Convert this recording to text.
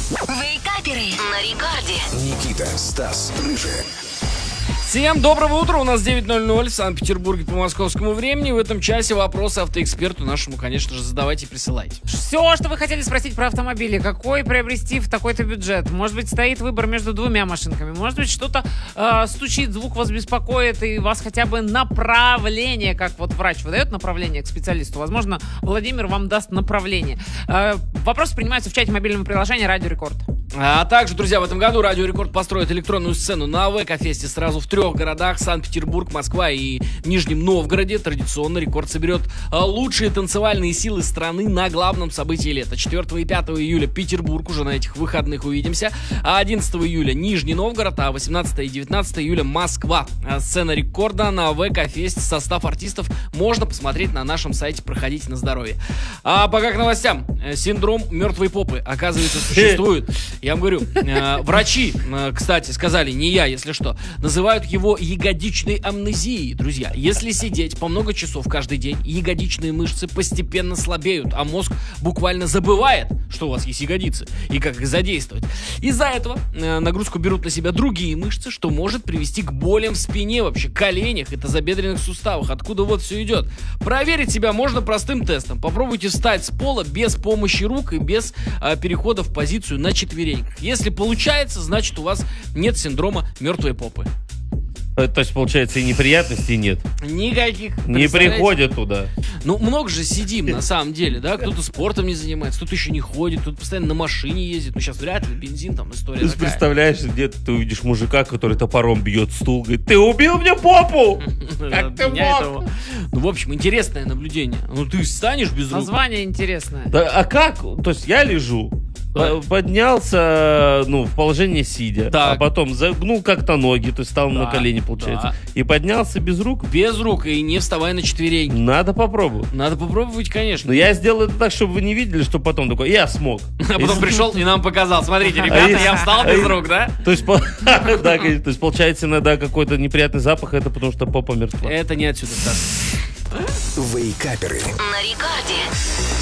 Вейкаперы на рекорде. Никита, Стас, Рыжий. Всем доброго утра, у нас 9:00 в Санкт-Петербурге по московскому времени. В этом часе вопросы автоэксперту нашему, конечно же, задавайте и присылайте. Все, что вы хотели спросить про автомобили, какой приобрести в такой-то бюджет. Может быть, стоит выбор между двумя машинками. Может быть, что-то стучит, звук вас беспокоит, и вас хотя бы направление, как вот врач выдает направление к специалисту. Возможно, Владимир вам даст направление. Вопросы принимаются в чате мобильного приложения «Радио Рекорд». А также, друзья, в этом году Радио Рекорд построит электронную сцену на АВК-фесте сразу в 3 городах: Санкт-Петербург, Москва и Нижнем Новгороде. Традиционно Рекорд соберет лучшие танцевальные силы страны на главном событии лета. 4 и 5 июля Петербург, уже на этих выходных увидимся. А 11 июля Нижний Новгород, а 18 и 19 июля Москва. Сцена Рекорда на АВК-фесте. Состав артистов можно посмотреть на нашем сайте. Проходите на здоровье. А пока к новостям. Синдром мертвой попы, оказывается, существует. Я вам говорю, врачи, кстати, сказали, не я, если что, называют его ягодичной амнезией, друзья. Если сидеть по много часов каждый день, ягодичные мышцы постепенно слабеют, а мозг буквально забывает, что у вас есть ягодицы и как их задействовать. Из-за этого нагрузку берут на себя другие мышцы, что может привести к болям в спине, вообще коленях и тазобедренных суставах, откуда вот все идет. Проверить себя можно простым тестом. Попробуйте встать с пола без помощи рук и без перехода в позицию на четвереньках. Если получается, значит, у вас нет синдрома мертвой попы. То есть, получается, и неприятностей нет? Никаких. Не приходят туда. Ну, много же сидим, на самом деле, да? Кто-то спортом не занимается, кто-то еще не ходит, кто-то постоянно на машине ездит. Ну, сейчас вряд ли, бензин, там, история Ты такая. представляешь, где-то ты увидишь мужика, который топором бьет стул, говорит: ты убил мне попу! Как ты мог? Ну, в общем, интересное наблюдение. Ну, ты станешь без рук. Название интересное. Да, а как? То есть, я лежу, поднялся, в положение сидя, Так. а потом загнул как-то ноги, то есть стал на колени, получается, и поднялся без рук. Без рук и не вставая на четвереньки. Надо попробовать. Надо попробовать, конечно. Но я сделал это так, чтобы вы не видели, что потом такой: я смог. А потом пришел и нам показал. Смотрите, ребята, я встал без рук, да? То есть, да, конечно, то есть получается иногда какой-то неприятный запах, это потому что попа мертва. Это не отсюда, Стас. Вейкаперы. На рекорде.